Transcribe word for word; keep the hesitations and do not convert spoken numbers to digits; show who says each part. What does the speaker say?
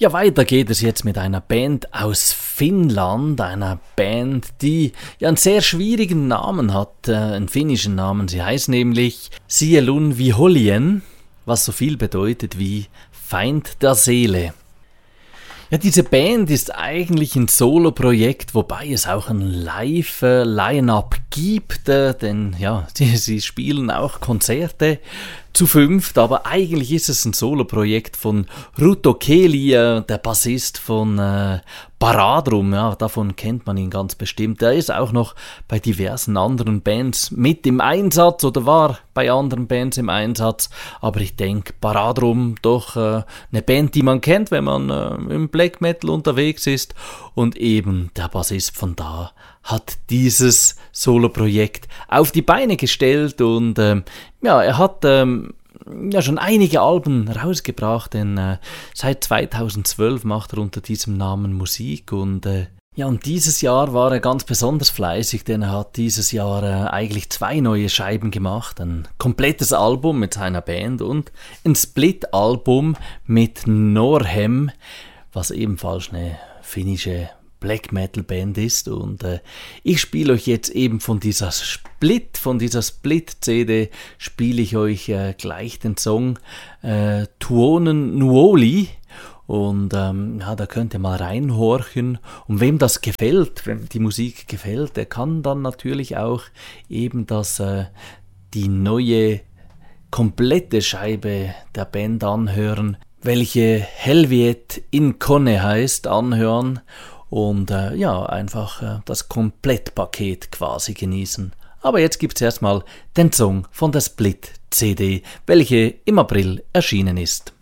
Speaker 1: Ja, weiter geht es jetzt mit einer Band aus Finnland, einer Band, die ja einen sehr schwierigen Namen hat, äh, einen finnischen Namen. Sie heißt nämlich Sielun Vihollien, was so viel bedeutet wie Feind der Seele. Ja, diese Band ist eigentlich ein Solo-Projekt, wobei es auch ein Live-Line-Up gibt, äh, denn ja, sie, sie spielen auch Konzerte zu fünft, aber eigentlich ist es ein Solo-Projekt von Ruto Keli, äh, der Bassist von äh, Paradrum, ja, davon kennt man ihn ganz bestimmt. Der ist auch noch bei diversen anderen Bands mit im Einsatz oder war bei anderen Bands im Einsatz, aber ich denke, Paradrum doch äh, eine Band, die man kennt, wenn man äh, im Black Metal unterwegs ist, und eben der Bassist von da hat dieses Solo-Projekt auf die Beine gestellt und ähm, ja, er hat ähm, ja schon einige Alben rausgebracht, denn äh, seit zweitausendzwölf macht er unter diesem Namen Musik und äh, ja, und dieses Jahr war er ganz besonders fleißig, denn er hat dieses Jahr äh, eigentlich zwei neue Scheiben gemacht, ein komplettes Album mit seiner Band und ein Split-Album mit Norhem, was ebenfalls eine finnische Black Metal Band ist, und äh, ich spiele euch jetzt eben von dieser Split, von dieser Split-C D spiele ich euch äh, gleich den Song äh, Tuonen Nuoli, und ähm, ja, da könnt ihr mal reinhorchen, und wem das gefällt, wem die Musik gefällt, der kann dann natürlich auch eben das, äh, die neue komplette Scheibe der Band anhören, welche Helviet in Konne heißt, anhören und äh, ja, einfach äh, das Komplettpaket quasi genießen. Aber jetzt gibt's erstmal den Song von der Split-C D, welche im April erschienen ist.